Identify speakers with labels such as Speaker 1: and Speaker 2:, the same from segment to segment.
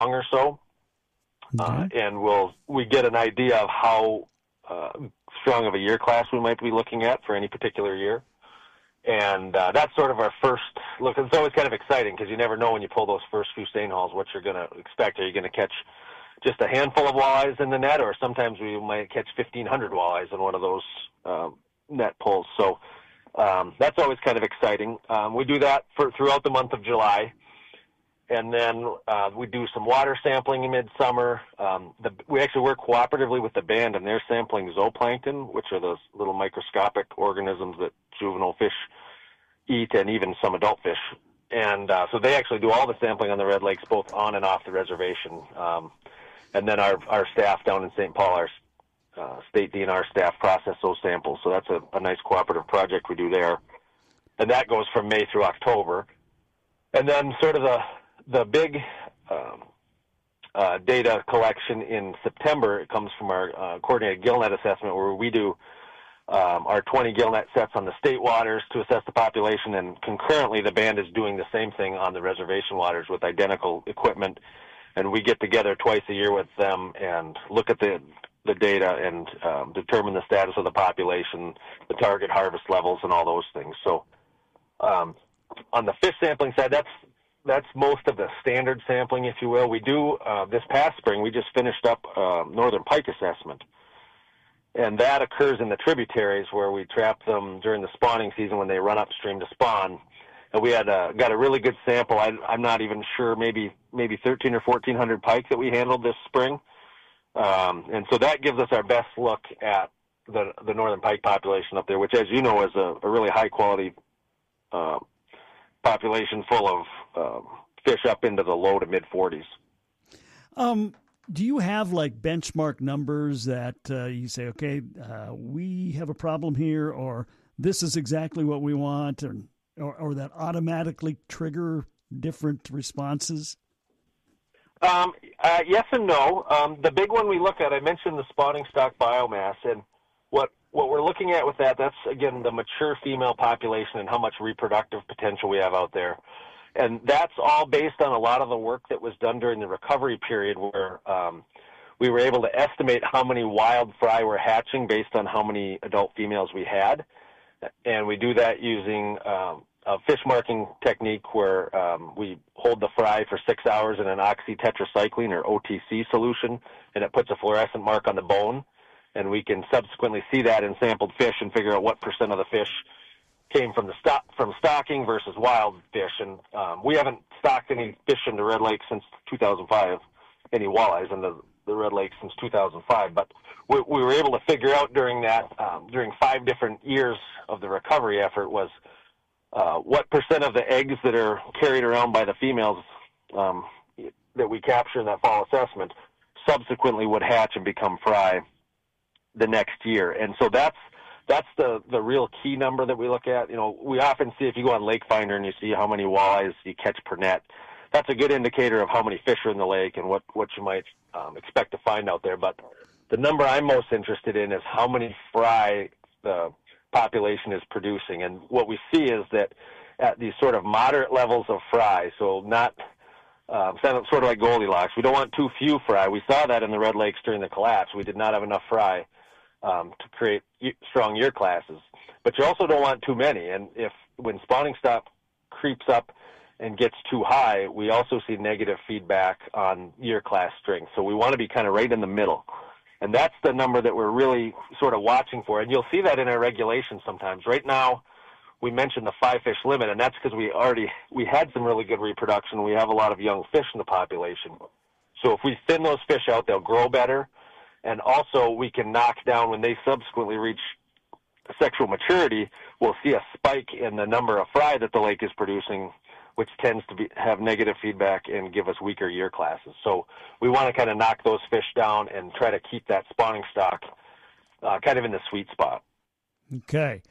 Speaker 1: or so, and we get an idea of how strong of a year class we might be looking at for any particular year. And that's sort of our first look. It's always kind of exciting because you never know when you pull those first few seine hauls what you're going to expect. Are you going to catch just a handful of walleyes in the net, or sometimes we might catch 1,500 walleyes in one of those net pulls? So that's always kind of exciting. We do that throughout the month of July. And then we do some water sampling in midsummer. We actually work cooperatively with the band, and they're sampling zooplankton, which are those little microscopic organisms that juvenile fish eat, and even some adult fish. And so they actually do all the sampling on the Red Lakes, both on and off the reservation. And then our staff down in St. Paul, our state DNR staff, process those samples. So that's a nice cooperative project we do there. And that goes from May through October. And then sort of the big data collection in September, it comes from our coordinated gillnet assessment, where we do our 20 gillnet sets on the state waters to assess the population, and concurrently the band is doing the same thing on the reservation waters with identical equipment, and we get together twice a year with them and look at the data and determine the status of the population, the target harvest levels, and all those things. So on the fish sampling side, that's most of the standard sampling, if you will. We do, this past spring, we just finished up northern pike assessment. And that occurs in the tributaries where we trap them during the spawning season when they run upstream to spawn. And we had got a really good sample. I'm not even sure, maybe 13 or 1,400 pike that we handled this spring. And so that gives us our best look at the northern pike population up there, which, as you know, is a really high-quality population full of fish up into the low to mid-40s.
Speaker 2: Do you have like benchmark numbers that you say, okay, we have a problem here, or this is exactly what we want, or that automatically trigger different responses?
Speaker 1: Yes and no. The big one we look at, I mentioned the spawning stock biomass, and what we're looking at with that's, again, the mature female population and how much reproductive potential we have out there. And that's all based on a lot of the work that was done during the recovery period, where we were able to estimate how many wild fry were hatching based on how many adult females we had. And we do that using a fish marking technique where we hold the fry for 6 hours in an oxytetracycline, or OTC, solution, and it puts a fluorescent mark on the bone. And we can subsequently see that in sampled fish and figure out what % of the fish came from from stocking versus wild fish. And we haven't stocked any fish in the Red Lake since 2005, any walleyes in the Red Lake since 2005. But we were able to figure out during that, during 5 different years of the recovery effort, was what % of the eggs that are carried around by the females that we capture in that fall assessment subsequently would hatch and become fry the next year. And so that's the real key number that we look at. You know, we often see, if you go on Lake Finder and you see how many walleyes you catch per net, that's a good indicator of how many fish are in the lake and what you might expect to find out there. But the number I'm most interested in is how many fry the population is producing. And what we see is that at these sort of moderate levels of fry, so not sort of like Goldilocks, we don't want too few fry. We saw that in the Red Lakes during the collapse. We did not have enough fry to create strong year classes. But you also don't want too many. And when spawning stock creeps up and gets too high, we also see negative feedback on year class strength. So we want to be kind of right in the middle. And that's the number that we're really sort of watching for. And you'll see that in our regulations sometimes. Right now, we mentioned the 5-fish limit, and that's because we had some really good reproduction. We have a lot of young fish in the population. So if we thin those fish out, they'll grow better. And also, we can knock down, when they subsequently reach sexual maturity, we'll see a spike in the number of fry that the lake is producing, which tends to have negative feedback and give us weaker year classes. So we want to kind of knock those fish down and try to keep that spawning stock kind of in the sweet spot.
Speaker 2: Okay.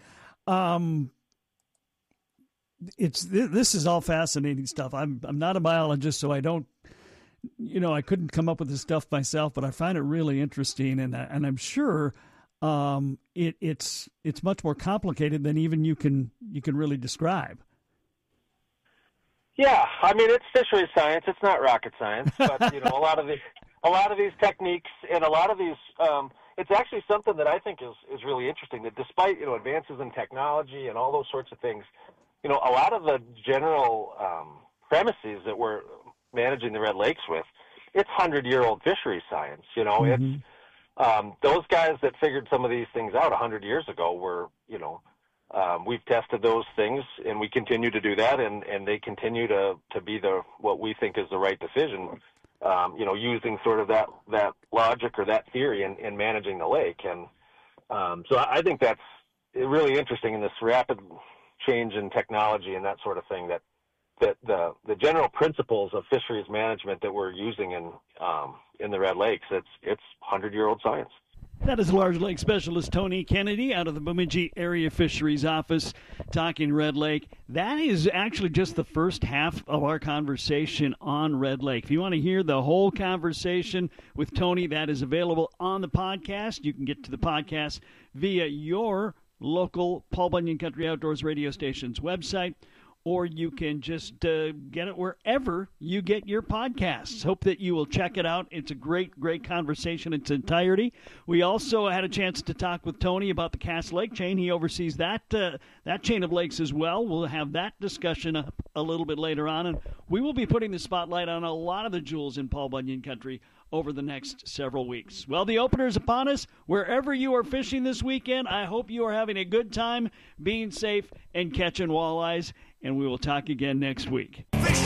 Speaker 2: This is all fascinating stuff. I'm not a biologist, so I don't, I couldn't come up with this stuff myself, but I find it really interesting, and I'm sure it's much more complicated than even you can really describe.
Speaker 1: Yeah, I mean, it's fisheries science. It's not rocket science, but a lot of these techniques and a lot of these, it's actually something that I think is really interesting. That despite advances in technology and all those sorts of things, a lot of the general premises that we're managing the Red Lakes with, it's 100-year-old fisheries science.
Speaker 2: Mm-hmm.
Speaker 1: It's those guys that figured some of these things out 100 years ago were, we've tested those things, and we continue to do that, and they continue to be what we think is the right decision, using sort of that logic or that theory in managing the lake. And so I think that's really interesting in this rapid change in technology and that sort of thing, that the general principles of fisheries management that we're using in the Red Lakes, it's 100-year-old science.
Speaker 2: That is large lake specialist Tony Kennedy out of the Bemidji Area Fisheries Office talking Red Lake. That is actually just the first half of our conversation on Red Lake. If you want to hear the whole conversation with Tony, that is available on the podcast. You can get to the podcast via your local Paul Bunyan Country Outdoors radio station's website, or you can just get it wherever you get your podcasts. Hope that you will check it out. It's a great, great conversation in its entirety. We also had a chance to talk with Tony about the Cass Lake chain. He oversees that chain of lakes as well. We'll have that discussion a little bit later on, and we will be putting the spotlight on a lot of the jewels in Paul Bunyan Country over the next several weeks. Well, the opener is upon us. Wherever you are fishing this weekend, I hope you are having a good time, being safe, and catching walleyes. And we will talk again next week.
Speaker 3: We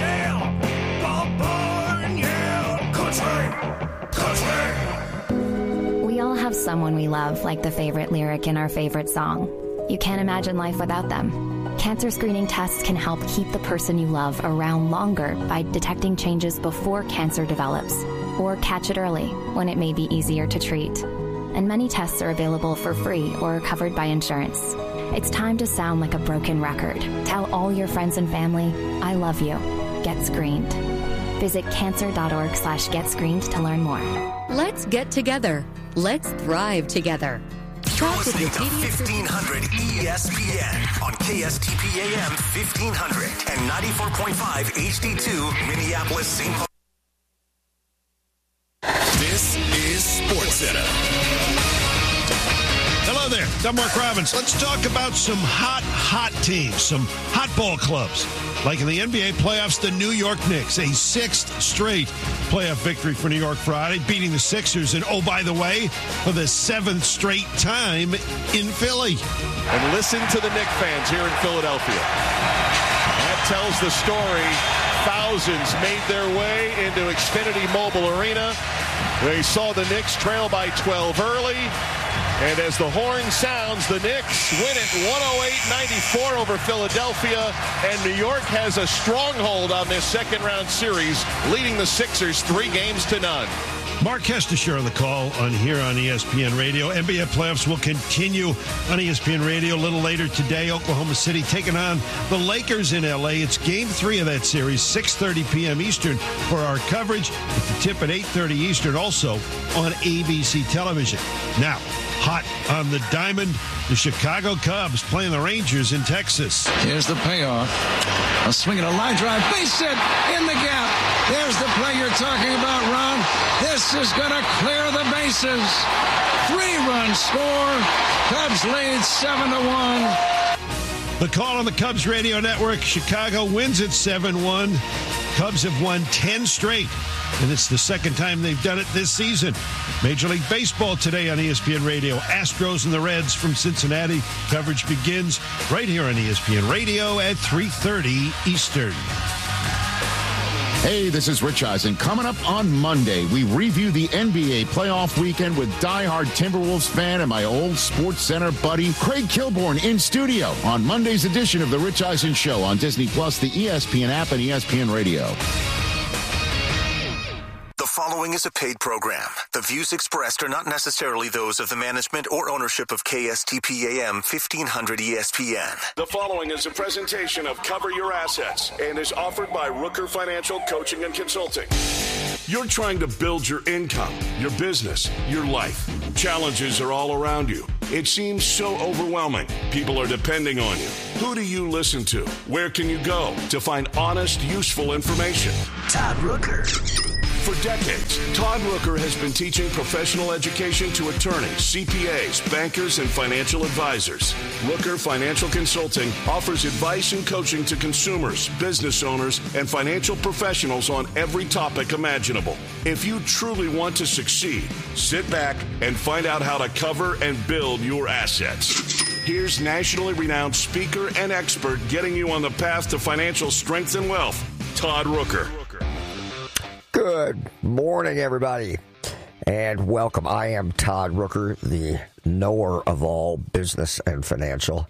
Speaker 3: all have someone we love, like the favorite lyric in our favorite song. You can't imagine life without them. Cancer screening tests can help keep the person you love around longer by detecting changes before cancer develops, or catch it early when it may be easier to treat. And many tests are available for free or covered by insurance. It's time to sound like a broken record. Tell all your friends and family, I love you. Get screened. Visit cancer.org/getscreened to learn more.
Speaker 4: Let's get together. Let's thrive together.
Speaker 5: You're listening to 1500 ESPN on KSTP AM 1500 and 94.5 HD2 Minneapolis, St. Paul. This is SportsCenter.
Speaker 6: Hello there, I'm Mark Robbins. Let's talk about some hot teams, some hot ball clubs. Like in the NBA playoffs, the New York Knicks, a sixth straight playoff victory for New York Friday, beating the Sixers. And, oh, by the way, for the seventh straight time in Philly.
Speaker 7: And listen to the Knicks fans here in Philadelphia. That tells the story. Thousands made their way into Xfinity Mobile Arena. They saw the Knicks trail by 12 early. And as the horn sounds, the Knicks win it 108-94 over Philadelphia. And New York has a stronghold on this second-round series, leading the Sixers 3-0.
Speaker 6: Mark Kestisher on the call here on ESPN Radio. NBA playoffs will continue on ESPN Radio a little later today. Oklahoma City taking on the Lakers in L.A. It's Game 3 of that series, 6:30 p.m. Eastern for our coverage. With the tip at 8:30 Eastern, also on ABC television. Now, hot on the diamond, the Chicago Cubs playing the Rangers in Texas.
Speaker 8: Here's the payoff. A swing and a line drive. Base hit in the gap. There's the play you're talking about, Ron. This is going to clear the bases. 3-run score. Cubs lead 7-1.
Speaker 6: The call on the Cubs radio network. Chicago wins it 7-1. Cubs have won 10 straight, and it's the second time they've done it this season. Major League Baseball today on ESPN Radio. Astros and the Reds from Cincinnati. Coverage begins right here on ESPN Radio at 3:30 Eastern.
Speaker 9: Hey, this is Rich Eisen. Coming up on Monday, we review the NBA playoff weekend with diehard Timberwolves fan and my old SportsCenter buddy, Craig Kilborn, in studio on Monday's edition of The Rich Eisen Show on Disney+, the ESPN app, and ESPN Radio.
Speaker 5: The following is a paid program. The views expressed are not necessarily those of the management or ownership of KSTP AM 1500 ESPN.
Speaker 10: The following is a presentation of Cover Your Assets and is offered by Rooker Financial Coaching and Consulting. You're trying to build your income, your business, your life. Challenges are all around you. It seems so overwhelming. People are depending on you. Who do you listen to? Where can you go to find honest, useful information?
Speaker 5: Todd Rooker.
Speaker 10: For decades, Todd Rooker has been teaching professional education to attorneys, CPAs, bankers, and financial advisors. Rooker Financial Consulting offers advice and coaching to consumers, business owners, and financial professionals on every topic imaginable. If you truly want to succeed, sit back and find out how to cover and build your assets. Here's nationally renowned speaker and expert getting you on the path to financial strength and wealth, Todd Rooker.
Speaker 11: Good morning, everybody, and welcome. I am Todd Rooker, the knower of all business and financial.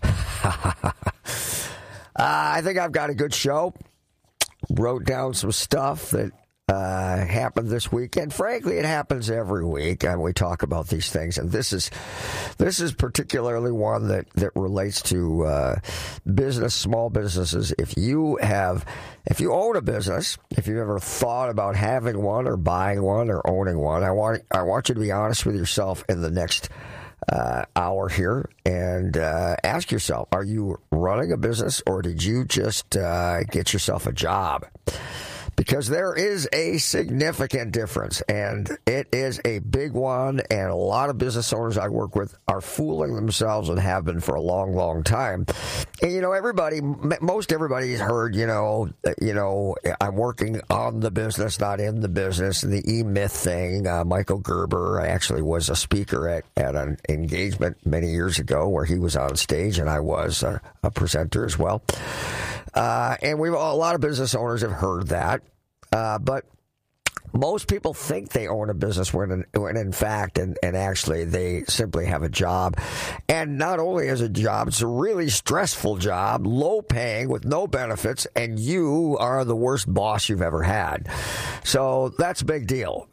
Speaker 11: I think I've got a good show. Wrote down some stuff that happened this weekend. Frankly, it happens every week, and we talk about these things. And this is particularly one that relates to business, small businesses. If you own a business, if you've ever thought about having one or buying one or owning one, I want you to be honest with yourself in the next hour here and ask yourself: are you running a business, or did you just get yourself a job? Because there is a significant difference, and it is a big one, and a lot of business owners I work with are fooling themselves and have been for a long, long time. And, most everybody's heard, I'm working on the business, not in the business, and the E-Myth thing. Michael Gerber, I actually was a speaker at an engagement many years ago where he was on stage, and I was a presenter as well. And a lot of business owners have heard that. But most people think they own a business when in fact, and actually, they simply have a job. And not only is a job, it's a really stressful job, low paying with no benefits, and you are the worst boss you've ever had. So that's a big deal.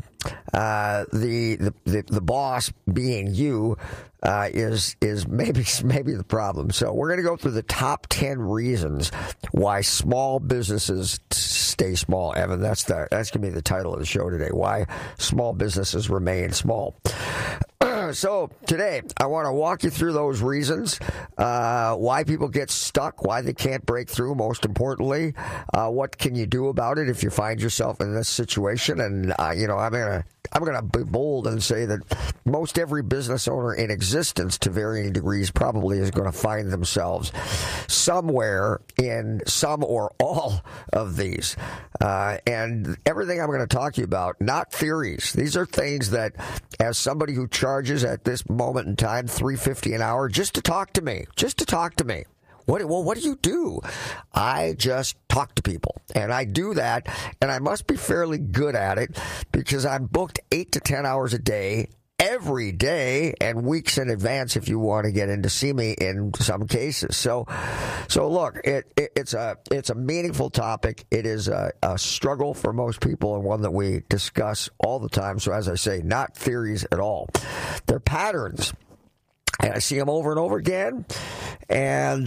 Speaker 11: The boss being you is maybe the problem. So we're going to go through the top 10 reasons why small businesses stay small. Evan, that's going to be the title of the show today: why small businesses remain small. So today, I want to walk you through those reasons, why people get stuck, why they can't break through, most importantly, what can you do about it if you find yourself in this situation. And, I'm going to be bold and say that most every business owner in existence, to varying degrees, probably is going to find themselves somewhere in some or all of these. And everything I'm going to talk to you about, not theories. These are things that, as somebody who charges at this moment in time $3.50 an hour just to talk to me. What do you do? I just talk to people, and I do that, and I must be fairly good at it because I'm booked 8 to 10 hours a day, every day, and weeks in advance if you want to get in to see me in some cases. So look, it's a meaningful topic. It is a struggle for most people, and one that we discuss all the time. So as I say, not theories at all. They're patterns. And I see them over and over again. And,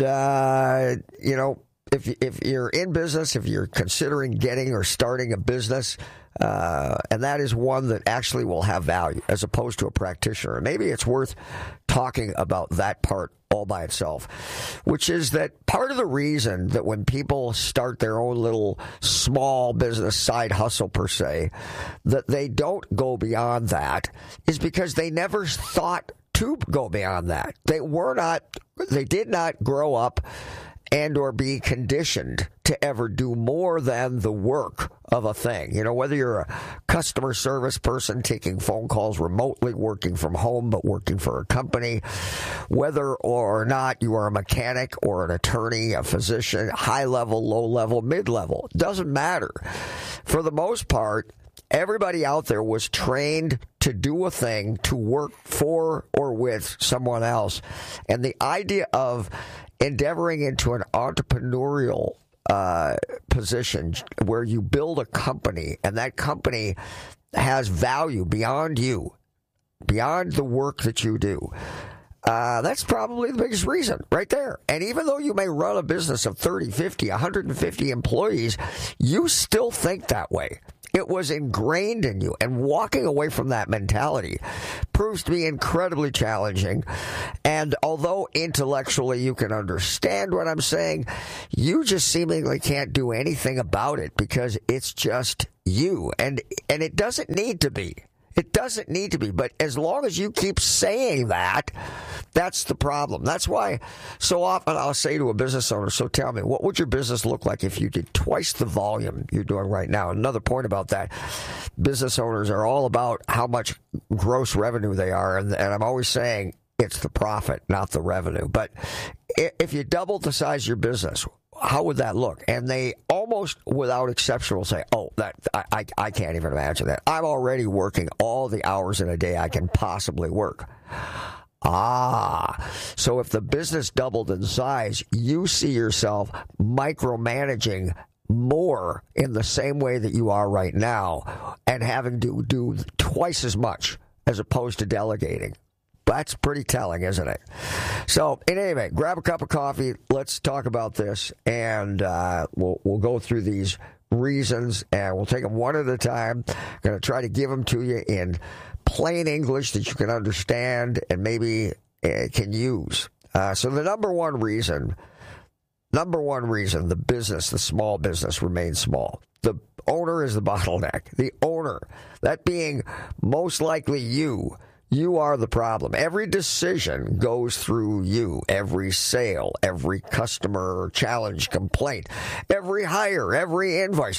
Speaker 11: if you're in business, if you're considering getting or starting a business, and that is one that actually will have value as opposed to a practitioner. Maybe it's worth talking about that part all by itself, which is that part of the reason that when people start their own little small business side hustle per se, that they don't go beyond that is because they never thought to go beyond that. They did not grow up and or be conditioned to ever do more than the work of a thing. Whether you're a customer service person taking phone calls remotely, working from home, but working for a company, whether or not you are a mechanic or an attorney, a physician, high level, low level, mid level, doesn't matter. For the most part, everybody out there was trained to do a thing, to work for or with someone else. And the idea of endeavoring into an entrepreneurial position where you build a company and that company has value beyond you, beyond the work that you do. That's probably the biggest reason right there. And even though you may run a business of 30, 50, 150 employees, you still think that way. It was ingrained in you. And walking away from that mentality proves to be incredibly challenging. And although intellectually you can understand what I'm saying, you just seemingly can't do anything about it because it's just you. And it doesn't need to be. It doesn't need to be, but as long as you keep saying that, that's the problem. That's why so often I'll say to a business owner, so tell me, what would your business look like if you did twice the volume you're doing right now? Another point about that, business owners are all about how much gross revenue they are, and I'm always saying it's the profit, not the revenue. But if you doubled the size of your business, how would that look? And they almost without exception will say, oh, that I can't even imagine that. I'm already working all the hours in a day I can possibly work. So if the business doubled in size, you see yourself micromanaging more in the same way that you are right now and having to do twice as much as opposed to delegating. That's pretty telling, isn't it? So, in any event, grab a cup of coffee. Let's talk about this, and we'll go through these reasons, and we'll take them one at a time. I'm going to try to give them to you in plain English that you can understand and maybe can use. So, the number one reason, the business, the small business remains small. The owner is the bottleneck. The owner, that being most likely you. You are the problem. Every decision goes through you. Every sale, every customer challenge complaint, every hire, every invoice,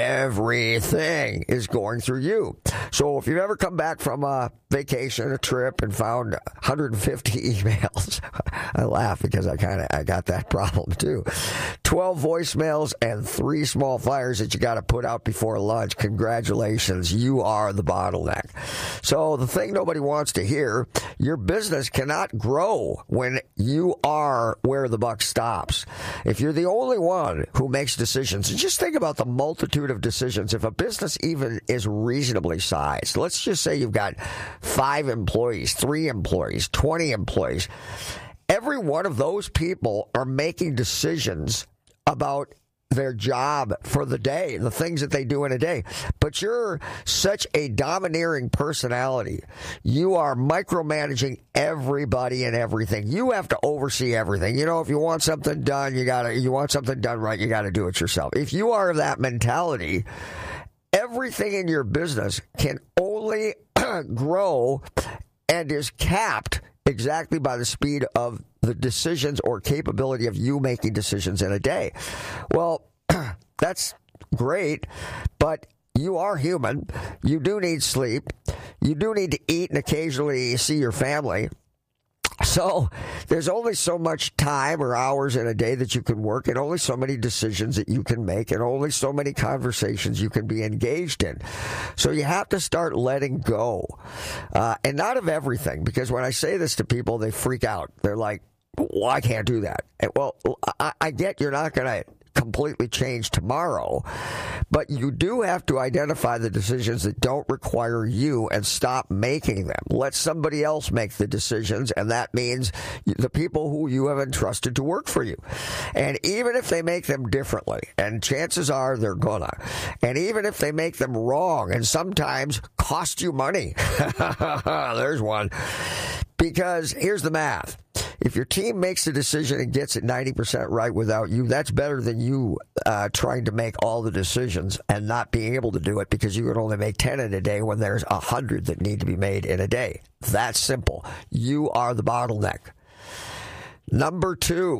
Speaker 11: everything is going through you. So if you've ever come back from a vacation, a trip, and found 150 emails, I laugh because I got that problem too. 12 voicemails and 3 small fires that you got to put out before lunch. Congratulations, you are the bottleneck. So the thing nobody wants to hear, your business cannot grow when you are where the buck stops. If you're the only one who makes decisions, and just think about the multitude of decisions. If a business even is reasonably sized, let's just say you've got 5 employees, 3 employees, 20 employees. Every one of those people are making decisions about their job for the day, the things that they do in a day. But you're such a domineering personality. You are micromanaging everybody and everything. You have to oversee everything. You know, if you want something done, you want something done right, you got to do it yourself. If you are of that mentality, everything in your business can only grow and is capped exactly by the speed of the decisions or capability of you making decisions in a day. Well, that's great, but you are human. You do need sleep. You do need to eat and occasionally see your family. So there's only so much time or hours in a day that you can work, and only so many decisions that you can make, and only so many conversations you can be engaged in. So you have to start letting go. And not of everything, because when I say this to people, they freak out. They're like, well, I can't do that. And, well, I get you're not going to completely change tomorrow, but you do have to identify the decisions that don't require you and stop making them. Let somebody else make the decisions, and that means the people who you have entrusted to work for you. And even if they make them differently, and chances are they're gonna, and even if they make them wrong and sometimes cost you money, there's one. Because here's the math. If your team makes a decision and gets it 90% right without you, that's better than you trying to make all the decisions and not being able to do it because you can only make 10 in a day when there's 100 that need to be made in a day. That's simple. You are the bottleneck. Number 2,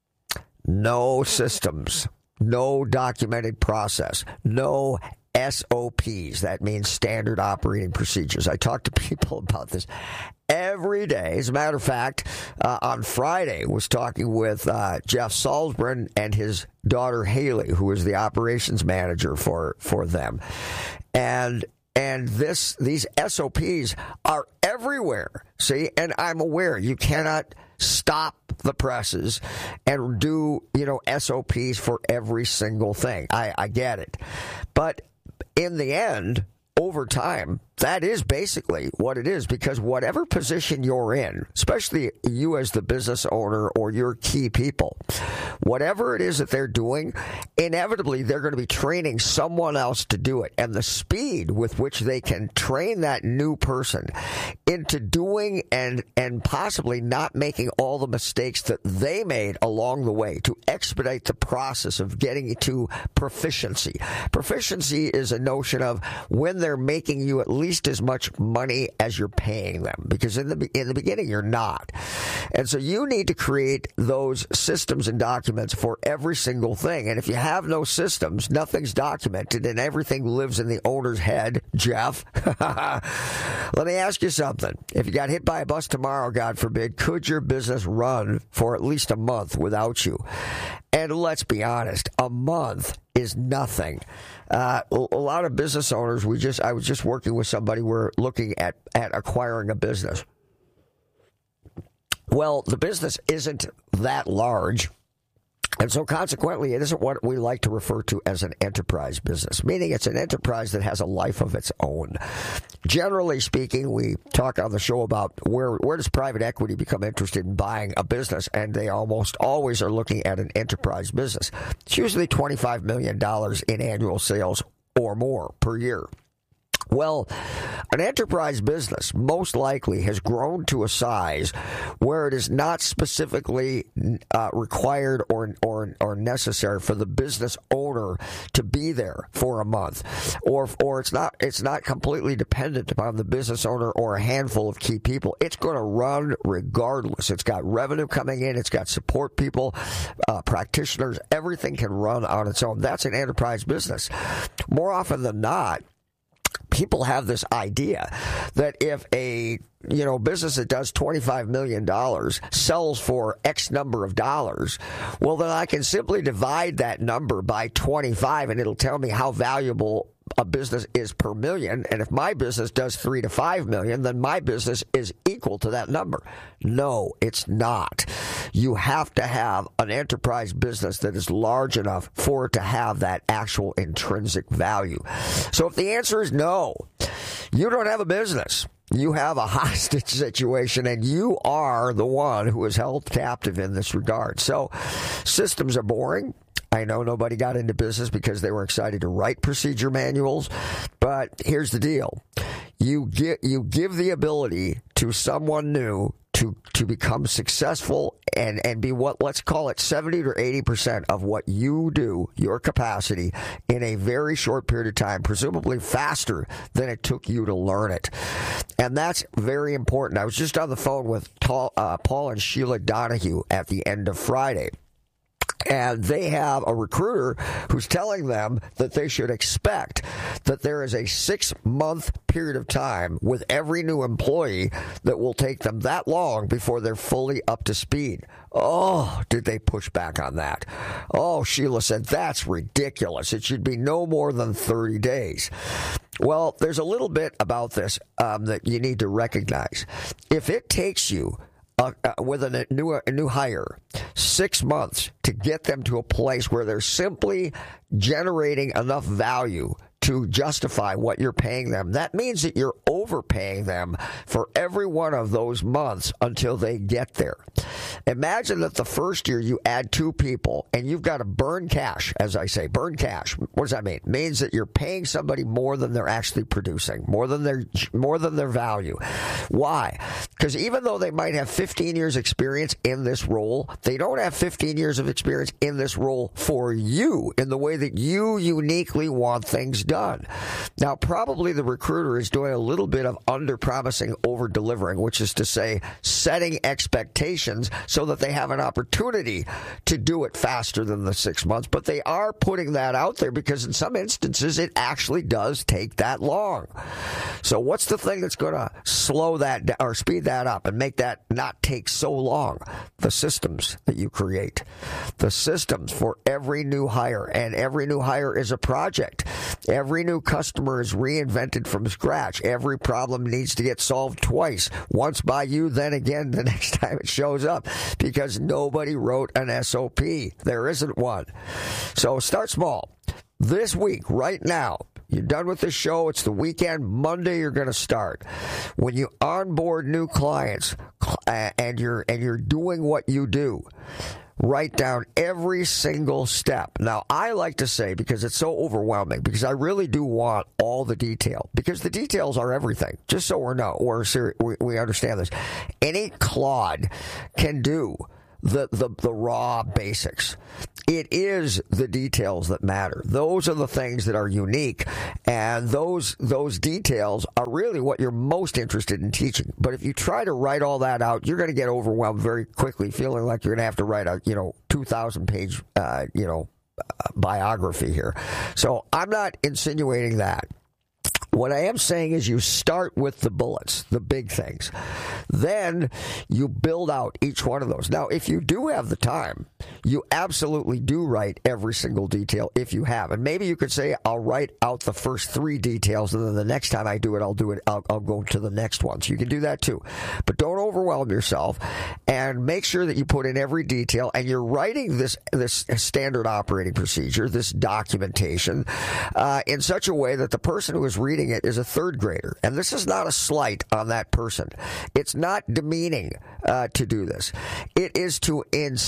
Speaker 11: no systems, no documented process, no SOPs. That means standard operating procedures. I talk to people about this every day. As a matter of fact, on Friday, was talking with Jeff Salzbrun and his daughter Haley, who is the operations manager for them. And these SOPs are everywhere. See, and I'm aware you cannot stop the presses and do, SOPs for every single thing. I get it. But in the end, over time, That is basically what it is, because whatever position you're in, especially you as the business owner or your key people, whatever it is that they're doing, inevitably they're going to be training someone else to do it. And the speed with which they can train that new person into doing and possibly not making all the mistakes that they made along the way to expedite the process of getting to proficiency. Proficiency is a notion of when they're making you at least as much money as you're paying them, because in the beginning you're not. And so you need to create those systems and documents for every single thing. And if you have no systems, nothing's documented and everything lives in the owner's head, Jeff. Let me ask you something. If you got hit by a bus tomorrow, God forbid, could your business run for at least a month without you? And let's be honest, a month is nothing. A lot of business owners, I was just working with somebody, we're looking at acquiring a business. Well, the business isn't that large. And so consequently, it isn't what we like to refer to as an enterprise business, meaning it's an enterprise that has a life of its own. Generally speaking, we talk on the show about where does private equity become interested in buying a business, and they almost always are looking at an enterprise business. It's usually $25 million in annual sales or more per year. Well, an enterprise business most likely has grown to a size where it is not specifically required or necessary for the business owner to be there for a month, or it's not completely dependent upon the business owner or a handful of key people. It's going to run regardless. It's got revenue coming in. It's got support people, practitioners. Everything can run on its own. That's an enterprise business. More often than not, people have this idea that if a business that does $25 million sells for X number of dollars, well, then I can simply divide that number by 25 and it'll tell me how valuable a business is per million. And if my business does 3 to 5 million, then my business is equal to that number. No, it's not. You have to have an enterprise business that is large enough for it to have that actual intrinsic value. So if the answer is no, you don't have a business. You have a hostage situation, and you are the one who is held captive in this regard. So systems are boring. I know nobody got into business because they were excited to write procedure manuals, but here's the deal. You give the ability to someone new to become successful and be what, let's call it 70 to 80% of what you do, your capacity, in a very short period of time, presumably faster than it took you to learn it. And that's very important. I was just on the phone with Paul and Sheila Donahue at the end of Friday. And they have a recruiter who's telling them that they should expect that there is a 6-month period of time with every new employee that will take them that long before they're fully up to speed. Oh, did they push back on that? Oh, Sheila said, that's ridiculous. It should be no more than 30 days. Well, there's a little bit about this that you need to recognize. If it takes you with a new hire 6 months to get them to a place where they're simply generating enough value to justify what you're paying them, that means that you're overpaying them for every one of those months until they get there. Imagine that the first year you add 2 people and you've got to burn cash, as I say, burn cash. What does that mean? It means that you're paying somebody more than they're actually producing, more than their value. Why? Because even though they might have 15 years experience in this role, they don't have 15 years of experience in this role for you in the way that you uniquely want things done. Now, probably the recruiter is doing a little bit of under-promising, over-delivering, which is to say setting expectations so that they have an opportunity to do it faster than the 6 months. But they are putting that out there because in some instances it actually does take that long. So what's the thing that's going to slow that or speed that up and make that not take so long? The systems that you create. The systems for every new hire. And every new hire is a project. Every new customer is reinvented from scratch. Every problem needs to get solved twice. Once by you, then again the next time it shows up. Because nobody wrote an SOP. There isn't one. So start small. This week, right now, You're done with the show. It's the weekend. Monday, you're going to start. When you onboard new clients and you're doing what you do, write down every single step. Now, I like to say, because it's so overwhelming, because I really do want all the detail, because the details are everything. Just so we understand this. Any Claude can do the raw basics. It is the details that matter. Those are the things that are unique, and those details are really what you're most interested in teaching. But if you try to write all that out, you're going to get overwhelmed very quickly, feeling like you're going to have to write a 2,000-page biography here. So I'm not insinuating that. What I am saying is you start with the bullets, the big things. Then you build out each one of those. Now, if you do have the time, you absolutely do write every single detail if you have. And maybe you could say, I'll write out the first 3 details, and then the next time I do it, I'll go to the next one. So you can do that too. But don't overwhelm yourself, and make sure that you put in every detail, and you're writing this standard operating procedure, this documentation, in such a way that the person who is reading it is a third grader. And this is not a slight on that person. It's not demeaning to do this. It is to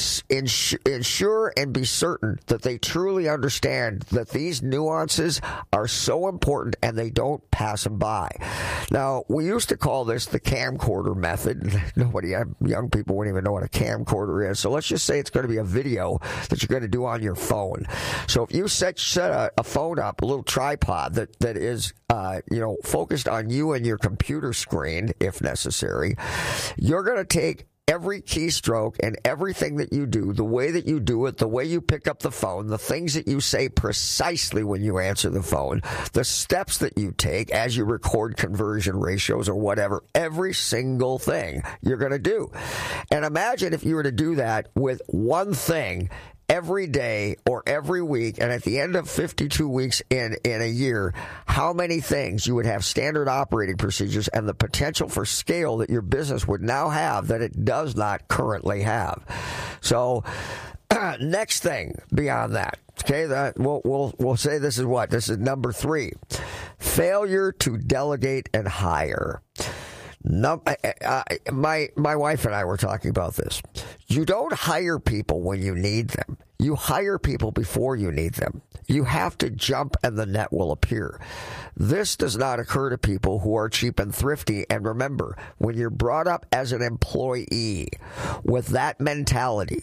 Speaker 11: ensure and be certain that they truly understand that these nuances are so important and they don't pass them by. Now, we used to call this the camcorder method. Young people wouldn't even know what a camcorder is. So let's just say it's going to be a video that you're going to do on your phone. So if you set a phone up, a little tripod that is focused on you and your computer screen, if necessary, you're going to take every keystroke and everything that you do, the way that you do it, the way you pick up the phone, the things that you say precisely when you answer the phone, the steps that you take as you record conversion ratios or whatever, every single thing you're going to do. And imagine if you were to do that with one thing every day or every week, and at the end of 52 weeks in a year, how many things you would have standard operating procedures and the potential for scale that your business would now have that it does not currently have. So next thing beyond that, okay, that we'll say this is number 3, failure to delegate and hire. No, my wife and I were talking about this. You don't hire people when you need them. You hire people before you need them. You have to jump and the net will appear. This does not occur to people who are cheap and thrifty. And remember, when you're brought up as an employee with that mentality,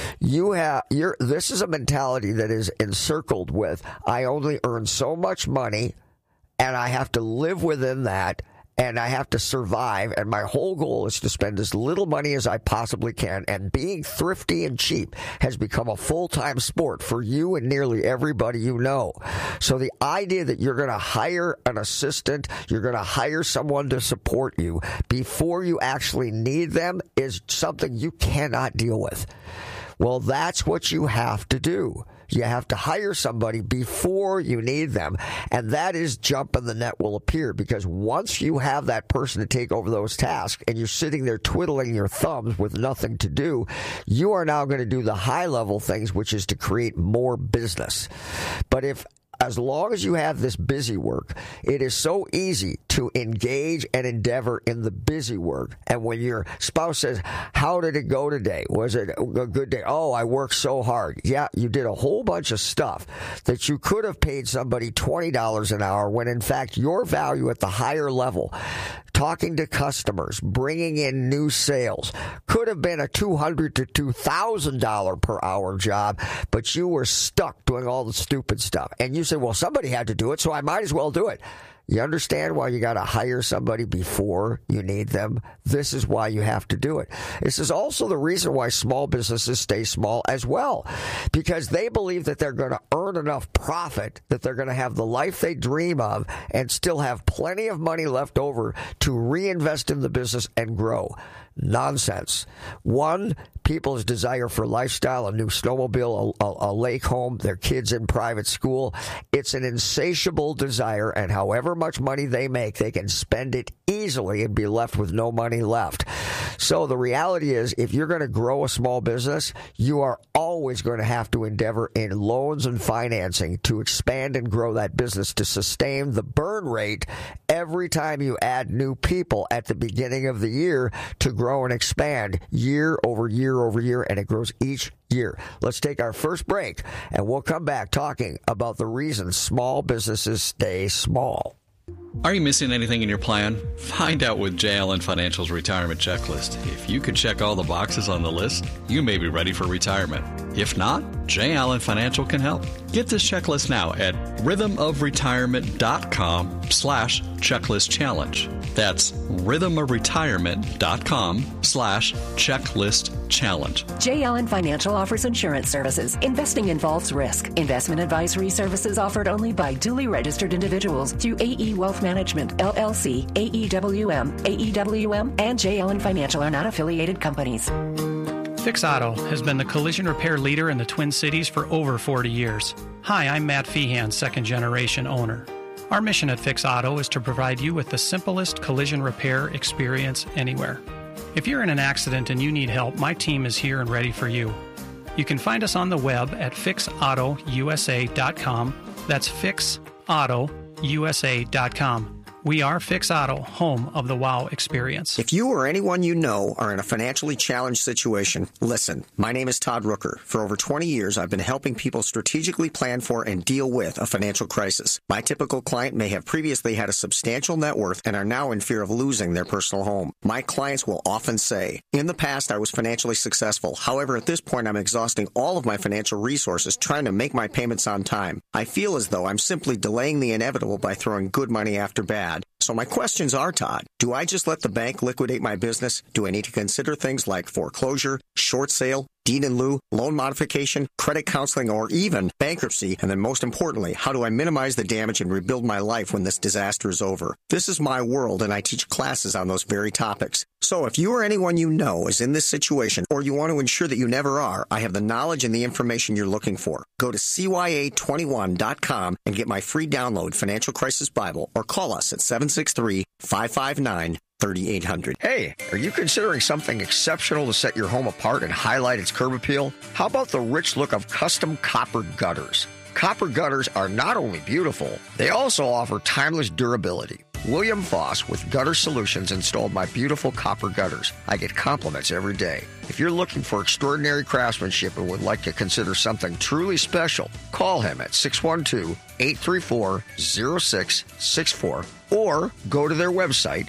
Speaker 11: this is a mentality that is encircled with, I only earn so much money and I have to live within that. And I have to survive, and my whole goal is to spend as little money as I possibly can. And being thrifty and cheap has become a full-time sport for you and nearly everybody you know. So the idea that you're going to hire an assistant, you're going to hire someone to support you before you actually need them is something you cannot deal with. Well, that's what you have to do. You have to hire somebody before you need them, and that is jump and the net will appear, because once you have that person to take over those tasks and you're sitting there twiddling your thumbs with nothing to do, you are now going to do the high-level things, which is to create more business. But as long as you have this busy work, it is so easy to engage and endeavor in the busy work. And when your spouse says, how did it go today? Was it a good day? Oh, I worked so hard. Yeah, you did a whole bunch of stuff that you could have paid somebody $20 an hour when, in fact, your value at the higher level, talking to customers, bringing in new sales, could have been a $200 to $2,000 per hour job, but you were stuck doing all the stupid stuff. And you say, well, somebody had to do it, so I might as well do it. You understand why you got to hire somebody before you need them? This is why you have to do it. This is also the reason why small businesses stay small as well, because they believe that they're going to earn enough profit that they're going to have the life they dream of and still have plenty of money left over to reinvest in the business and grow. Nonsense. One, people's desire for lifestyle, a new snowmobile, a lake home, their kids in private school. It's an insatiable desire, and however much money they make, they can spend it easily easily and be left with no money left. So the reality is, if you're going to grow a small business, you are always going to have to endeavor in loans and financing to expand and grow that business to sustain the burn rate every time you add new people at the beginning of the year to grow and expand year over year over year, and it grows each year. Let's take our first break, and we'll come back talking about the reasons small businesses stay small.
Speaker 12: Are you missing anything in your plan? Find out with J. Allen Financial's retirement checklist. If you could check all the boxes on the list, you may be ready for retirement. If not, J. Allen Financial can help. Get this checklist now at rhythmofretirement.com/checklist challenge. That's rhythmofretirement.com/checklist challenge.
Speaker 13: J. Allen Financial offers insurance services. Investing involves risk. Investment advisory services offered only by duly registered individuals through AE Wealth Management, LLC, AEWM, and J. Allen Financial are not affiliated companies.
Speaker 14: Fix Auto has been the collision repair leader in the Twin Cities for over 40 years. Hi, I'm Matt Feehan, second-generation owner. Our mission at Fix Auto is to provide you with the simplest collision repair experience anywhere. If you're in an accident and you need help, my team is here and ready for you. You can find us on the web at fixautousa.com. That's fixautousa.com. We are Fix Auto, home of the WOW experience.
Speaker 15: If you or anyone you know are in a financially challenged situation, listen. My name is Todd Rooker. For over 20 years, I've been helping people strategically plan for and deal with a financial crisis. My typical client may have previously had a substantial net worth and are now in fear of losing their personal home. My clients will often say, in the past, I was financially successful. However, at this point, I'm exhausting all of my financial resources trying to make my payments on time. I feel as though I'm simply delaying the inevitable by throwing good money after bad. So my questions are, Todd, do I just let the bank liquidate my business? Do I need to consider things like foreclosure, short sale, deed in lieu, loan modification, credit counseling, or even bankruptcy? And then most importantly, how do I minimize the damage and rebuild my life when this disaster is over? This is my world, and I teach classes on those very topics. So if you or anyone you know is in this situation, or you want to ensure that you never are, I have the knowledge and the information you're looking for. Go to CYA21.com and get my free download, Financial Crisis Bible, or call us at 763-559-3800.
Speaker 11: Hey, are you considering something exceptional to set your home apart and highlight its curb appeal? How about the rich look of custom copper gutters? Copper gutters are not only beautiful, they also offer timeless durability. William Foss with Gutter Solutions installed my beautiful copper gutters. I get compliments every day. If you're looking for extraordinary craftsmanship and would like to consider something truly special, call him at 612-834-0664 or go to their website,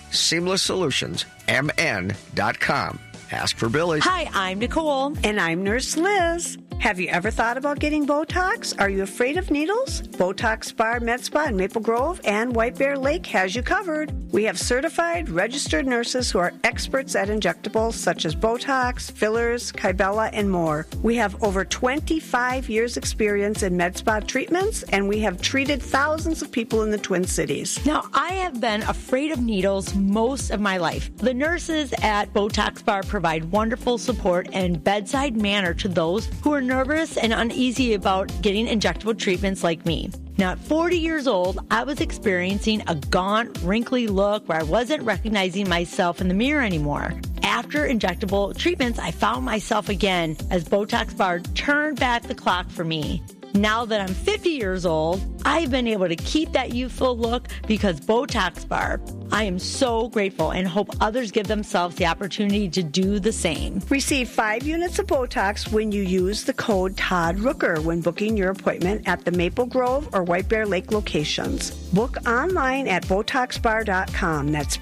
Speaker 11: seamlesssolutionsmn.com. Ask for Billy.
Speaker 16: Hi, I'm Nicole. And I'm Nurse Liz. Have you ever thought about getting Botox? Are you afraid of needles? Botox Bar, Med Spa in Maple Grove and White Bear Lake has you covered. We have certified, registered nurses who are experts at injectables such as Botox, fillers, Kybella, and more. We have over 25 years experience in med spa treatments, and we have treated thousands of people in the Twin Cities.
Speaker 17: Now, I have been afraid of needles most of my life. The nurses at Botox Bar provide wonderful support and bedside manner to those who are nervous and uneasy about getting injectable treatments like me. Now, at 40 years old, I was experiencing a gaunt, wrinkly look where I wasn't recognizing myself in the mirror anymore. After injectable treatments, I found myself again as Botox Bar turned back the clock for me. Now that I'm 50 years old, I've been able to keep that youthful look because Botox Bar. I am so grateful and hope others give themselves the opportunity to do the same.
Speaker 16: Receive 5 units of Botox when you use the code Todd Rooker when booking your appointment at the Maple Grove or White Bear Lake locations. Book online at BotoxBar.com. That's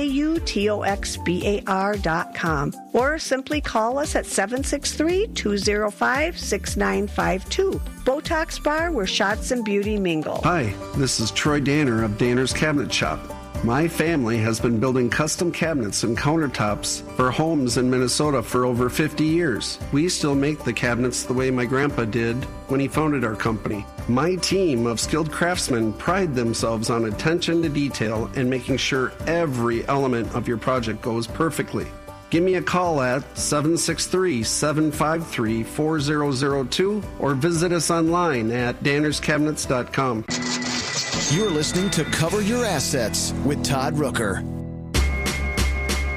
Speaker 16: BeautoxBar.com. Or simply call us at 763-205-6952. Botox Bar, where shots and beauty mingle.
Speaker 18: Hi, this is Troy Danner of Danner's Cabinet Shop. My family has been building custom cabinets and countertops for homes in Minnesota for over 50 years. We still make the cabinets the way my grandpa did when he founded our company. My team of skilled craftsmen pride themselves on attention to detail and making sure every element of your project goes perfectly. Give me a call at 763-753-4002 or visit us online at dannerscabinets.com.
Speaker 19: You're listening to Cover Your Assets with Todd Rooker.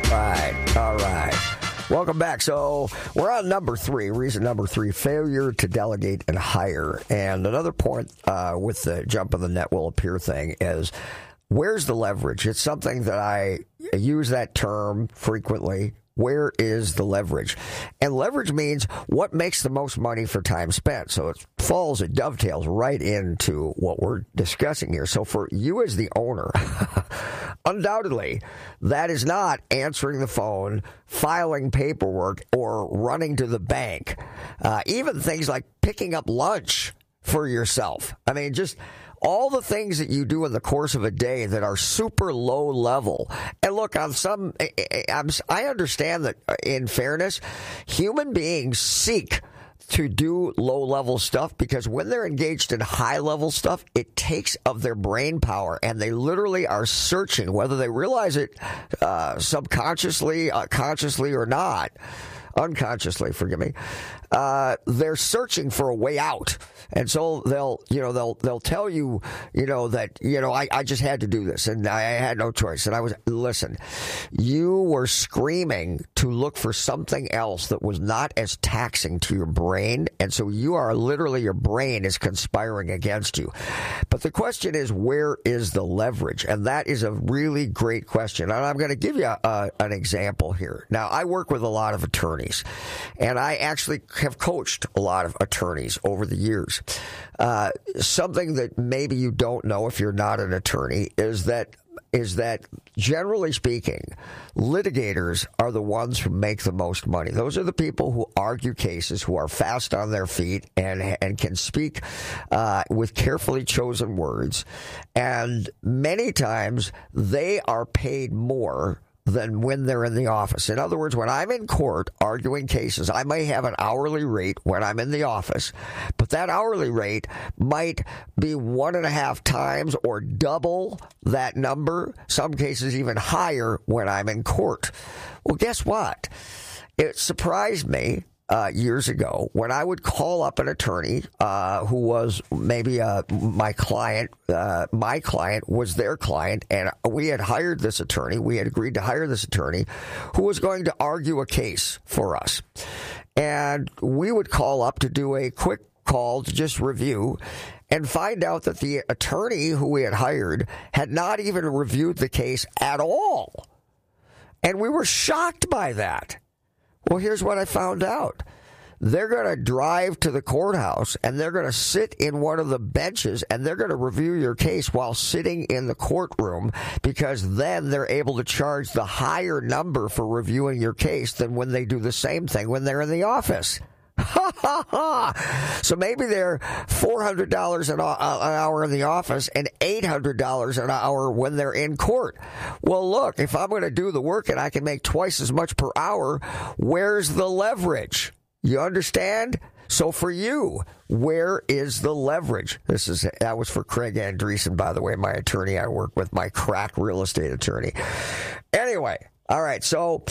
Speaker 11: All right. Welcome back. So we're on number 3, reason number 3, failure to delegate and hire. And another point with the jump in the net will appear thing is, where's the leverage? It's something that I use that term frequently. Where is the leverage? And leverage means what makes the most money for time spent. So it dovetails right into what we're discussing here. So for you as the owner, undoubtedly, that is not answering the phone, filing paperwork, or running to the bank. Even things like picking up lunch for yourself. I mean, just all the things that you do in the course of a day that are super low level. And look, I understand that in fairness, human beings seek to do low-level stuff because when they're engaged in high-level stuff, it takes of their brain power, and they literally are searching, whether they realize it subconsciously, consciously, or not. Unconsciously, forgive me. They're searching for a way out. And so they'll tell you, that, I just had to do this and I had no choice. And listen, you were screaming to look for something else that was not as taxing to your brain. And so your brain is conspiring against you. But the question is, where is the leverage? And that is a really great question. And I'm going to give you an example here. Now, I work with a lot of attorneys, and I actually have coached a lot of attorneys over the years. Something that maybe you don't know if you're not an attorney is that generally speaking, litigators are the ones who make the most money. Those are the people who argue cases, who are fast on their feet and can speak with carefully chosen words. And many times they are paid more than when they're in the office. In other words, when I'm in court arguing cases, I may have an hourly rate when I'm in the office, but that hourly rate might be 1.5 times or double that number, some cases even higher when I'm in court. Well, guess what? It surprised me years ago when I would call up an attorney who was maybe my client. My client was their client, and we had hired this attorney. We had agreed to hire this attorney who was going to argue a case for us. And we would call up to do a quick call to just review and find out that the attorney who we had hired had not even reviewed the case at all. And we were shocked by that. Well, here's what I found out. They're going to drive to the courthouse and they're going to sit in one of the benches and they're going to review your case while sitting in the courtroom, because then they're able to charge the higher number for reviewing your case than when they do the same thing when they're in the office. So maybe they're $400 an hour in the office and $800 an hour when they're in court. Well, look, if I'm going to do the work and I can make twice as much per hour, where's the leverage? You understand? So for you, where is the leverage? That was for Craig Andreessen, by the way, my attorney I work with, my crack real estate attorney. Anyway. All right, so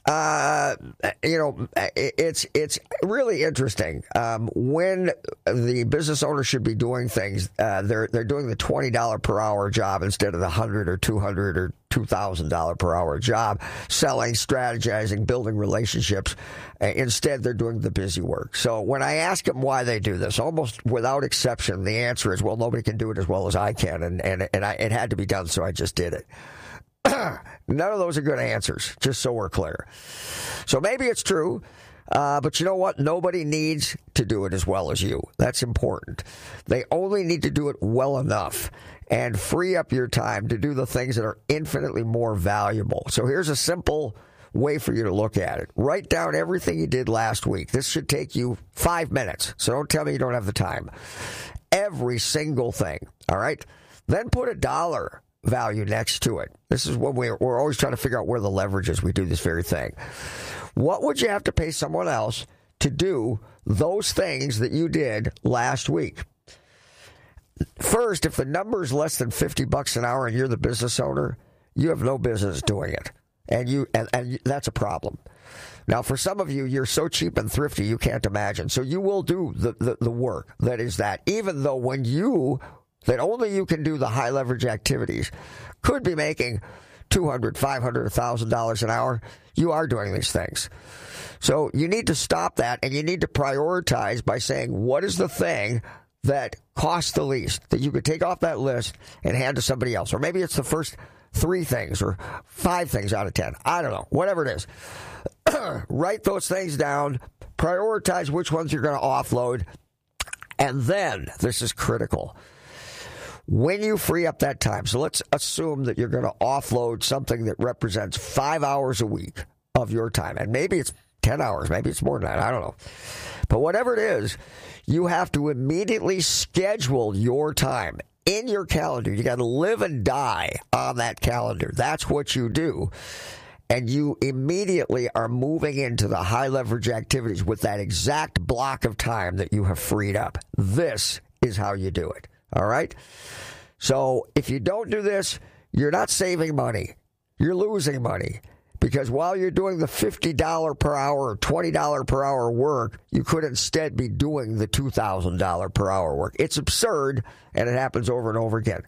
Speaker 11: it's really interesting when the business owner should be doing things. They're doing the $20 per hour job instead of the $100 or $200 or $2,000 per hour job, selling, strategizing, building relationships. Instead, they're doing the busy work. So when I ask them why they do this, almost without exception, the answer is, well, nobody can do it as well as I can, and it had to be done, so I just did it. None of those are good answers, just so we're clear. So maybe it's true, but you know what? Nobody needs to do it as well as you. That's important. They only need to do it well enough and free up your time to do the things that are infinitely more valuable. So here's a simple way for you to look at it. Write down everything you did last week. This should take you 5 minutes, so don't tell me you don't have the time. Every single thing, all right? Then put a dollar value next to it. This is when we're always trying to figure out where the leverage is. We do this very thing. What would you have to pay someone else to do those things that you did last week? First, if the number is less than $50 an hour and you're the business owner, you have no business doing it. And that's a problem. Now, for some of you, you're so cheap and thrifty you can't imagine. So you will do the work that is that, even though that only you can do the high leverage activities, could be making $200, $500, $1,000 an hour, you are doing these things. So you need to stop that, and you need to prioritize by saying, what is the thing that costs the least that you could take off that list and hand to somebody else? Or maybe it's the first 3 things or 5 things out of 10. I don't know. Whatever it is. Write those things down. Prioritize which ones you're going to offload. And then, this is critical, when you free up that time, so let's assume that you're going to offload something that represents 5 hours a week of your time. And maybe it's 10 hours, maybe it's more than that, I don't know. But whatever it is, you have to immediately schedule your time in your calendar. You got to live and die on that calendar. That's what you do. And you immediately are moving into the high leverage activities with that exact block of time that you have freed up. This is how you do it. All right? So if you don't do this, you're not saving money. You're losing money. Because while you're doing the $50 per hour or $20 per hour work, you could instead be doing the $2,000 per hour work. It's absurd, and it happens over and over again.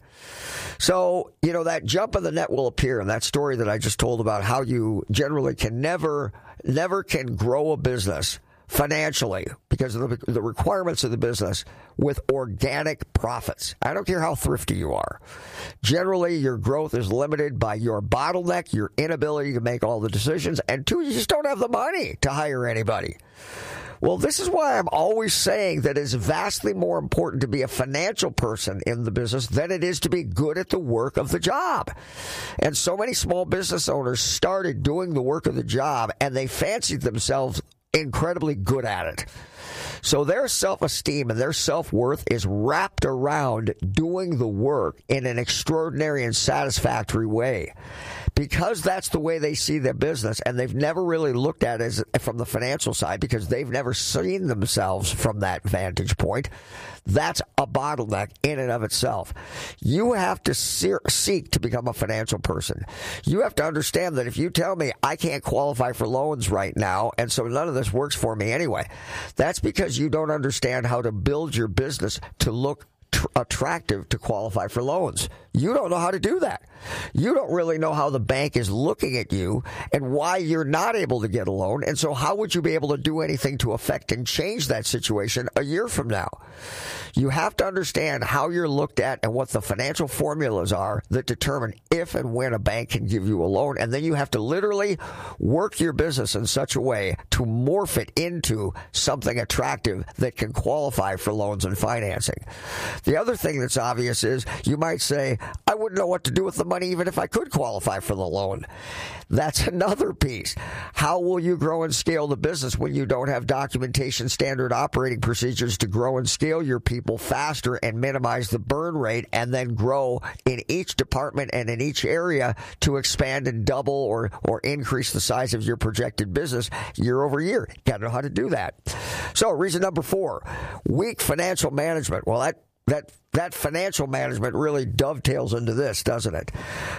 Speaker 11: So, that jump in the net will appear, and that story that I just told about how you generally can never can grow a business financially because of the requirements of the business with organic profits. I don't care how thrifty you are. Generally, your growth is limited by your bottleneck, your inability to make all the decisions, and 2, you just don't have the money to hire anybody. Well, this is why I'm always saying that it's vastly more important to be a financial person in the business than it is to be good at the work of the job. And so many small business owners started doing the work of the job, and they fancied themselves incredibly good at it. So their self-esteem and their self-worth is wrapped around doing the work in an extraordinary and satisfactory way. Because that's the way they see their business, and they've never really looked at it from the financial side because they've never seen themselves from that vantage point. That's a bottleneck in and of itself. You have to seek to become a financial person. You have to understand that if you tell me I can't qualify for loans right now, and so none of this works for me anyway, that's because you don't understand how to build your business to look attractive to qualify for loans. You don't know how to do that. You don't really know how the bank is looking at you and why you're not able to get a loan. And so how would you be able to do anything to affect and change that situation a year from now? You have to understand how you're looked at and what the financial formulas are that determine if and when a bank can give you a loan. And then you have to literally work your business in such a way to morph it into something attractive that can qualify for loans and financing. The other thing that's obvious is you might say, I wouldn't know what to do with the money even if I could qualify for the loan. That's another piece. How will you grow and scale the business when you don't have documentation, standard operating procedures to grow and scale your people faster and minimize the burn rate and then grow in each department and in each area to expand and double or increase the size of your projected business year over year? You got to know how to do that. So reason number 4, weak financial management. Well, that financial management really dovetails into this, doesn't it?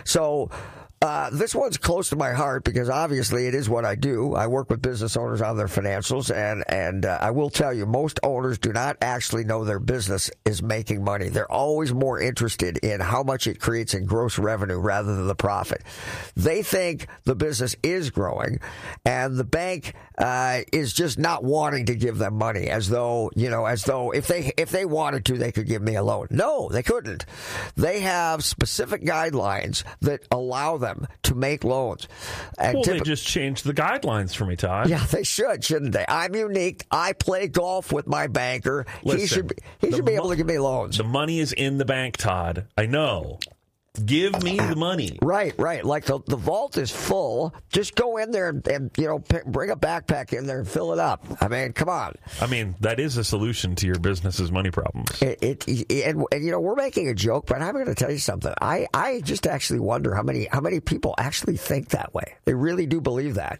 Speaker 11: So this one's close to my heart because obviously it is what I do. I work with business owners on their financials, and I will tell you, most owners do not actually know their business is making money. They're always more interested in how much it creates in gross revenue rather than the profit. They think the business is growing, and the bank is just not wanting to give them money, as though if they wanted to, they could give me a loan. No, they couldn't. They have specific guidelines that allow them to make loans. And
Speaker 19: they just changed the guidelines for me, Todd.
Speaker 11: Yeah, they should, shouldn't they? I'm unique. I play golf with my banker.
Speaker 19: Listen,
Speaker 11: he should be able to give me loans.
Speaker 19: The money is in the bank, Todd. I know. Give me the money.
Speaker 11: Right. Like the vault is full. Just go in there and bring a backpack in there and fill it up. I mean, come on.
Speaker 19: I mean, that is a solution to your business's money problems.
Speaker 11: And we're making a joke, but I'm going to tell you something. I just actually wonder how many people actually think that way. They really do believe that.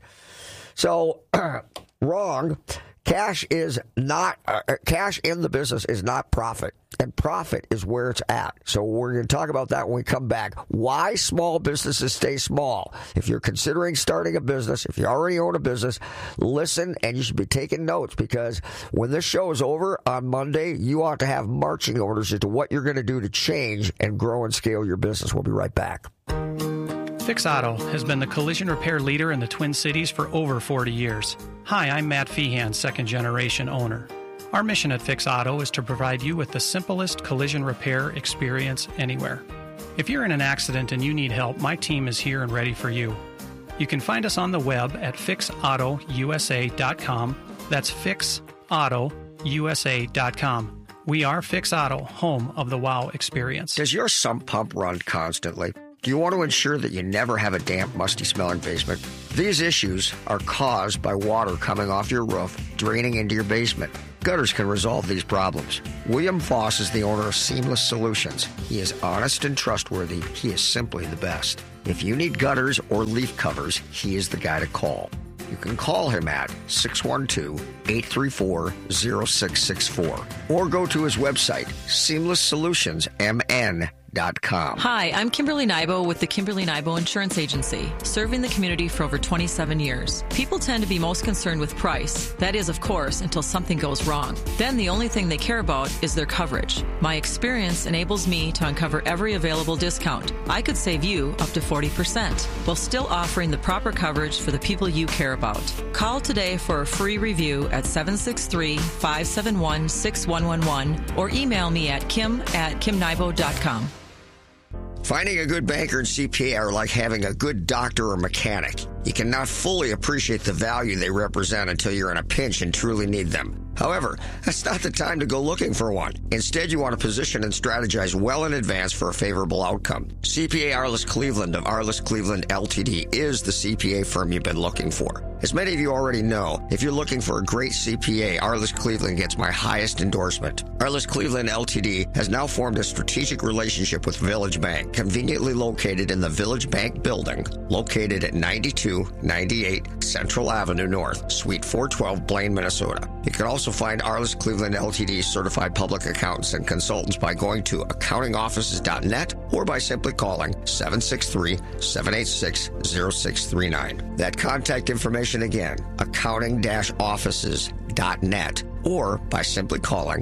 Speaker 11: So wrong. Cash is not cash in the business is not profit, and profit is where it's at. So we're going to talk about that when we come back. Why small businesses stay small. If you're considering starting a business, if you already own a business, listen, and you should be taking notes, because when this show is over on Monday, you ought to have marching orders as to what you're going to do to change and grow and scale your business. We'll be right back.
Speaker 14: Fix Auto has been the collision repair leader in the Twin Cities for over 40 years. Hi, I'm Matt Feehan, second-generation owner. Our mission at Fix Auto is to provide you with the simplest collision repair experience anywhere. If you're in an accident and you need help, my team is here and ready for you. You can find us on the web at fixautousa.com. That's fixautousa.com. We are Fix Auto, home of the WOW experience.
Speaker 15: Does your sump pump run constantly? Do you want to ensure that you never have a damp, musty-smelling basement? These issues are caused by water coming off your roof, draining into your basement. Gutters can resolve these problems. William Foss is the owner of Seamless Solutions. He is honest and trustworthy. He is simply the best. If you need gutters or leaf covers, he is the guy to call. You can call him at 612-834-0664 or go to his website, seamlesssolutionsmn.com.
Speaker 20: Hi, I'm Kimberly Nybo with the Kimberly Nybo Insurance Agency, serving the community for over 27 years. People tend to be most concerned with price. That is, of course, until something goes wrong. Then the only thing they care about is their coverage. My experience enables me to uncover every available discount. I could save you up to 40% while still offering the proper coverage for the people you care about. Call today for a free review at 763-571-6111 or email me at kim@kimnybo.com.
Speaker 15: Finding a good banker and CPA are like having a good doctor or mechanic. You cannot fully appreciate the value they represent until you're in a pinch and truly need them. However, that's not the time to go looking for one. Instead, you want to position and strategize well in advance for a favorable outcome. CPA Arliss Cleveland of Arliss Cleveland LTD is the CPA firm you've been looking for. As many of you already know, if you're looking for a great CPA, Arliss Cleveland gets my highest endorsement. Arliss Cleveland LTD has now formed a strategic relationship with Village Bank, conveniently located in the Village Bank building, located at 9298 Central Avenue North, Suite 412, Blaine, Minnesota. You can also find Arliss Cleveland LTD certified public accountants and consultants by going to accountingoffices.net or by simply calling 763-786-0639. That contact information again, accounting-offices.net or by simply calling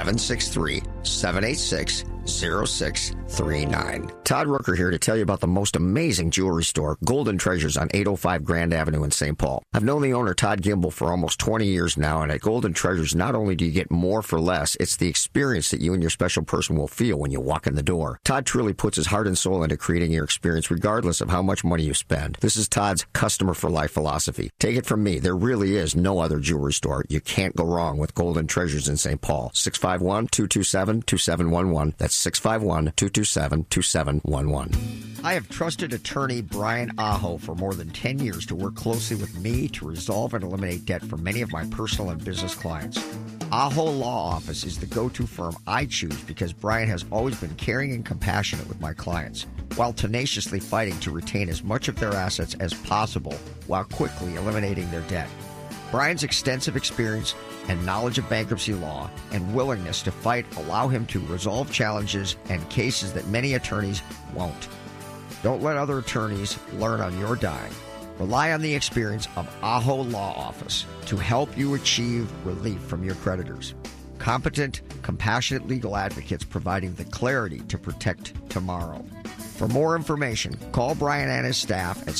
Speaker 15: 763-786-0639. Todd Rooker here to tell you about the most amazing jewelry store, Golden Treasures on 805 Grand Avenue in St. Paul. I've known the owner, Todd Gimble, for almost 20 years now, and at Golden Treasures, not only do you get more for less, it's the experience that you and your special person will feel when you walk in the door. Todd truly puts his heart and soul into creating your experience regardless of how much money you spend. This is Todd's customer for life philosophy. Take it from me, there really is no other jewelry store. You can't go wrong with Golden Treasures in St. Paul. 651-227-2711. That's 651-227-2711. I have trusted attorney Brian Aho for more than 10 years to work closely with me to resolve and eliminate debt for many of my personal and business clients. Aho Law Office is the go-to firm I choose because Brian has always been caring and compassionate with my clients, while tenaciously fighting to retain as much of their assets as possible while quickly eliminating their debt. Brian's extensive experience and knowledge of bankruptcy law and willingness to fight allow him to resolve challenges and cases that many attorneys won't. Don't let other attorneys learn on your dime. Rely on the experience of Aho Law Office to help you achieve relief from your creditors. Competent, compassionate legal advocates providing the clarity to protect tomorrow. For more information, call Brian and his staff at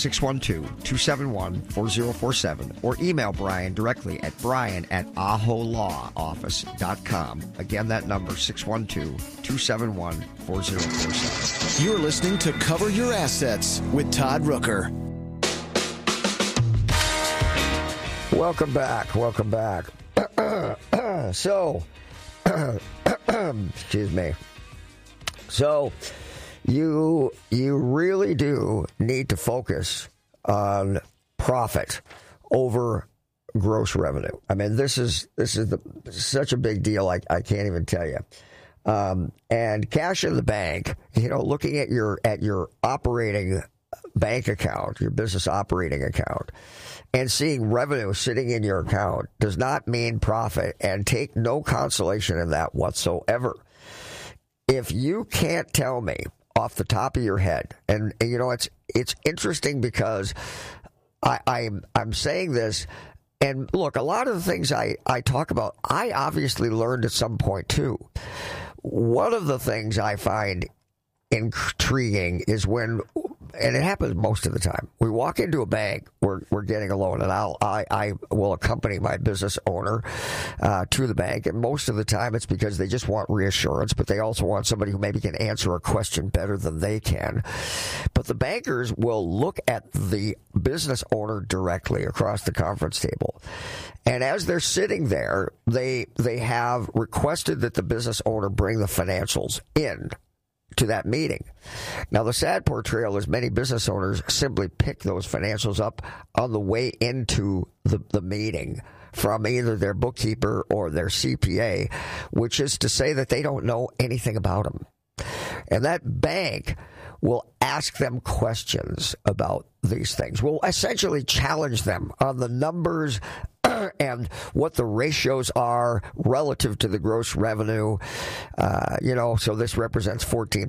Speaker 15: 612-271-4047 or email Brian directly at brian@aholawoffice.com. Again, that number, 612-271-4047.
Speaker 21: You're listening to Cover Your Assets with Todd Rooker.
Speaker 11: Welcome back. Welcome back. Excuse me. So, you really do need to focus on profit over gross revenue. I mean, this is such a big deal. I can't even tell you. And cash in the bank, looking at your operating bank account, your business operating account, and seeing revenue sitting in your account does not mean profit, and take no consolation in that whatsoever. If you can't tell me off the top of your head, and it's interesting because I'm saying this, and look, a lot of the things I talk about, I obviously learned at some point too. One of the things I find intriguing is when and it happens most of the time. We walk into a bank, we're getting a loan, and I will accompany my business owner to the bank, and most of the time it's because they just want reassurance, but they also want somebody who maybe can answer a question better than they can. But the bankers will look at the business owner directly across the conference table, and as they're sitting there, they have requested that the business owner bring the financials in to that meeting. Now, the sad portrayal is many business owners simply pick those financials up on the way into the meeting from either their bookkeeper or their CPA, which is to say that they don't know anything about them. And that bank will ask them questions about these things. We'll essentially challenge them on the numbers and what the ratios are relative to the gross revenue. So this represents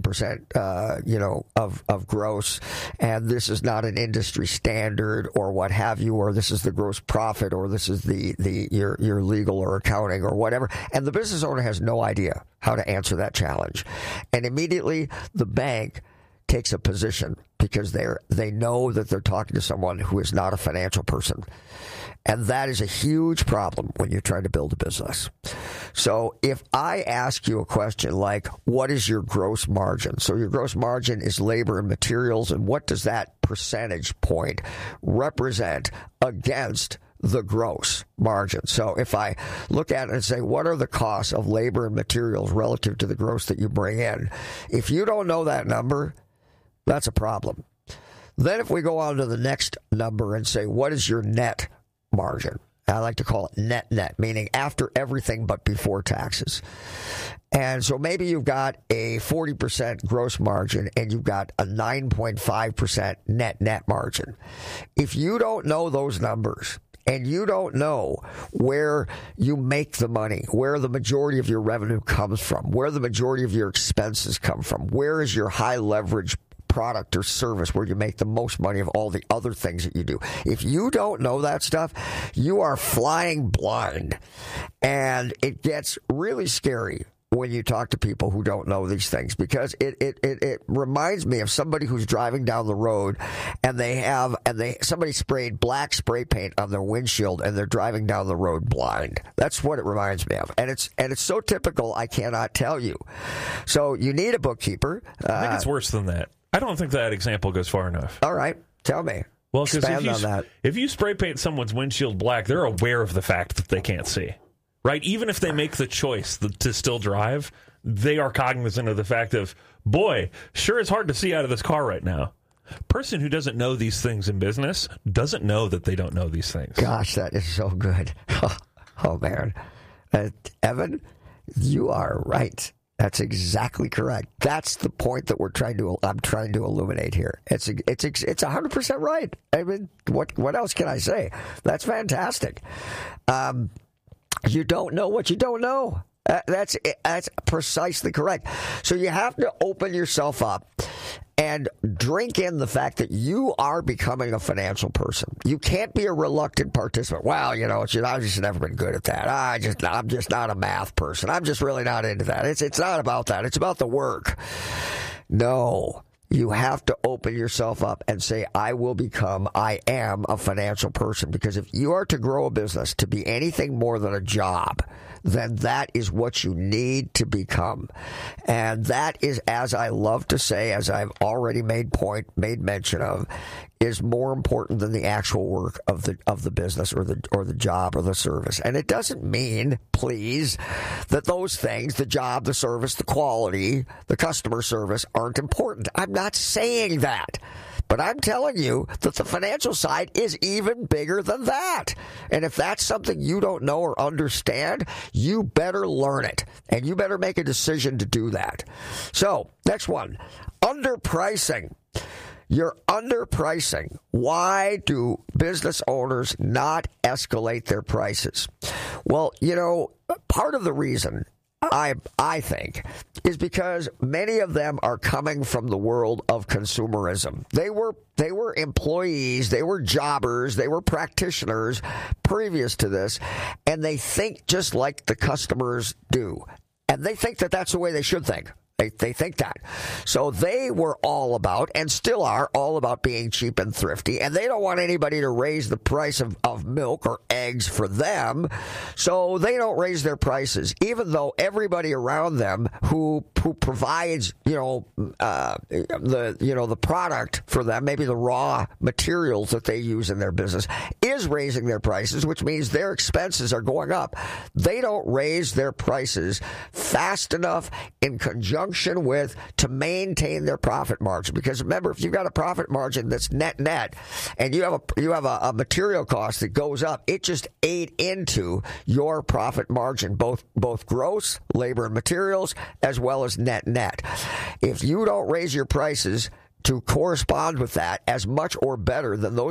Speaker 11: 14%, of gross, and this is not an industry standard or what have you, or this is the gross profit, or this is your legal or accounting or whatever. And the business owner has no idea how to answer that challenge. And immediately the bank takes a position because they know that they're talking to someone who is not a financial person. And that is a huge problem when you're trying to build a business. So if I ask you a question like, what is your gross margin? So your gross margin is labor and materials, and what does that percentage point represent against the gross margin? So if I look at it and say, what are the costs of labor and materials relative to the gross that you bring in? If you don't know that number, that's a problem. Then if we go on to the next number and say, what is your net margin? I like to call it net, meaning after everything but before taxes. And so maybe you've got a 40% gross margin and you've got a 9.5% net margin. If you don't know those numbers, and you don't know where you make the money, where the majority of your revenue comes from, where the majority of your expenses come from, where is your high leverage product or service where you make the most money of all the other things that you do. If you don't know that stuff, you are flying blind. And it gets really scary when you talk to people who don't know these things, because it reminds me of somebody who's driving down the road and somebody sprayed black spray paint on their windshield and they're driving down the road blind. That's what it reminds me of. And it's so typical, I cannot tell you. So you need a bookkeeper.
Speaker 19: I think it's worse than that. I don't think that example goes far enough.
Speaker 11: All right. Tell me.
Speaker 19: Well, because
Speaker 11: that.
Speaker 19: If you spray paint someone's windshield black, they're aware of the fact that they can't see. Right? Even if they make the choice to still drive, they are cognizant of the fact of, boy, sure it's hard to see out of this car right now. Person who doesn't know these things in business doesn't know that they don't know these things.
Speaker 11: Gosh, that is so good. Oh man. Evan, you are right. That's exactly correct. That's the point that I'm trying to illuminate here. It's 100% right. I mean, what else can I say? That's fantastic. You don't know what you don't know. That's precisely correct. So you have to open yourself up and drink in the fact that you are becoming a financial person. You can't be a reluctant participant. Well, I've just never been good at that. I'm just not a math person. I'm just really not into that. It's not about that. It's about the work. No. You have to open yourself up and say, I am a financial person. Because if you are to grow a business to be anything more than a job, then that is what you need to become. And that is, as I love to say, as I've already made mention of, is more important than the actual work of the business or the job or the service. And it doesn't mean, please, that those things, the job, the service, the quality, the customer service, aren't important. I'm not saying that. But I'm telling you that the financial side is even bigger than that. And if that's something you don't know or understand, you better learn it. And you better make a decision to do that. So, next one. Underpricing. You're underpricing. Why do business owners not escalate their prices? Well, part of the reason, I think, is because many of them are coming from the world of consumerism. They were employees, they were jobbers, they were practitioners previous to this, and they think just like the customers do. And they think that that's the way they should think. They think that. So they were all about, and still are, all about being cheap and thrifty, and they don't want anybody to raise the price of milk or eggs for them, so they don't raise their prices, even though everybody around them who provides, the product for them, maybe the raw materials that they use in their business, is raising their prices, which means their expenses are going up. They don't raise their prices fast enough in conjunction with to maintain their profit margin. Because remember, if you've got a profit margin that's net, and you have a material cost that goes up, it just ate into your profit margin, both gross, labor and materials, as well as net. If you don't raise your prices to correspond with that as much or better than those